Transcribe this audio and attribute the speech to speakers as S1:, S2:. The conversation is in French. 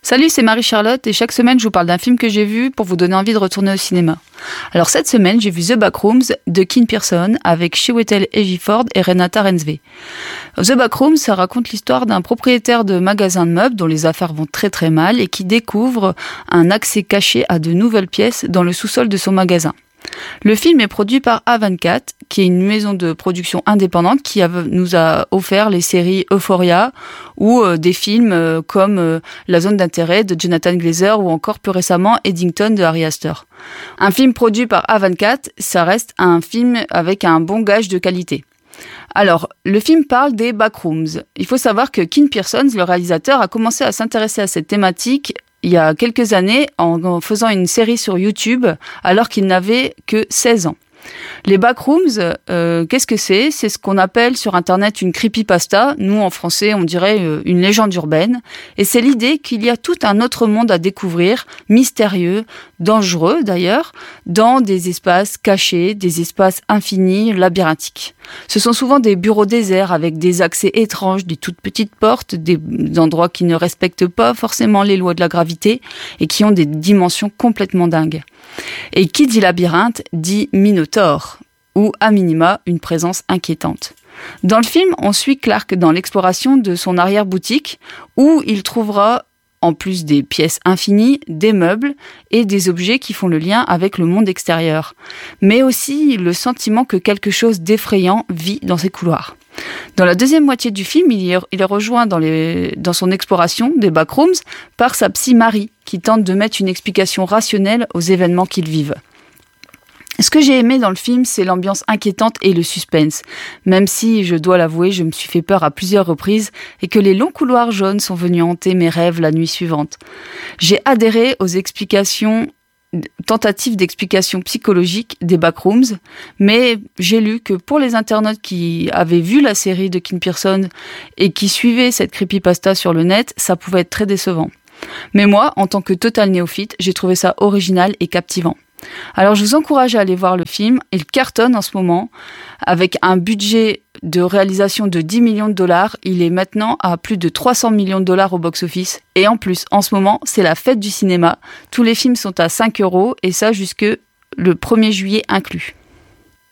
S1: Salut, c'est Marie-Charlotte et chaque semaine je vous parle d'un film que j'ai vu pour vous donner envie de retourner au cinéma. Alors cette semaine j'ai vu The Backrooms de Kim Pearson avec Chiwetel Ejiofor et Renata Reinsve. The Backrooms, ça raconte l'histoire d'un propriétaire de magasin de meubles dont les affaires vont très très mal et qui découvre un accès caché à de nouvelles pièces dans le sous-sol de son magasin. Le film est produit par A24, qui est une maison de production indépendante qui nous a offert les séries Euphoria ou des films comme La zone d'intérêt de Jonathan Glazer ou encore plus récemment Eddington de Ari Aster. Un film produit par A24, ça reste un film avec un bon gage de qualité. Alors, le film parle des backrooms. Il faut savoir que Kim Pearson, le réalisateur, a commencé à s'intéresser à cette thématique il y a quelques années en faisant une série sur YouTube alors qu'il n'avait que 16 ans. Les backrooms, qu'est-ce que c'est ? C'est ce qu'on appelle sur Internet une creepypasta. Nous, en français, on dirait une légende urbaine. Et c'est l'idée qu'il y a tout un autre monde à découvrir, mystérieux, dangereux d'ailleurs, dans des espaces cachés, des espaces infinis, labyrinthiques. Ce sont souvent des bureaux déserts avec des accès étranges, des toutes petites portes, des endroits qui ne respectent pas forcément les lois de la gravité et qui ont des dimensions complètement dingues. Et qui dit labyrinthe dit minotaure, ou à minima une présence inquiétante. Dans le film, on suit Clark dans l'exploration de son arrière-boutique où il trouvera, en plus des pièces infinies, des meubles et des objets qui font le lien avec le monde extérieur, mais aussi le sentiment que quelque chose d'effrayant vit dans ces couloirs. Dans la deuxième moitié du film, il est rejoint dans son exploration des backrooms par sa psy Marie, qui tente de mettre une explication rationnelle aux événements qu'ils vivent. Ce que j'ai aimé dans le film, c'est l'ambiance inquiétante et le suspense, même si, je dois l'avouer, je me suis fait peur à plusieurs reprises et que les longs couloirs jaunes sont venus hanter mes rêves la nuit suivante. J'ai adhéré aux tentatives d'explication psychologique des backrooms, mais j'ai lu que pour les internautes qui avaient vu la série de Kim Pearson et qui suivaient cette creepypasta sur le net, ça pouvait être très décevant. Mais moi, en tant que total néophyte, j'ai trouvé ça original et captivant. Alors je vous encourage à aller voir le film, il cartonne en ce moment, avec un budget de réalisation de 10 millions de dollars, il est maintenant à plus de 300 millions de dollars au box-office, et en plus, en ce moment, c'est la fête du cinéma, tous les films sont à 5 € et ça jusque le 1er juillet inclus.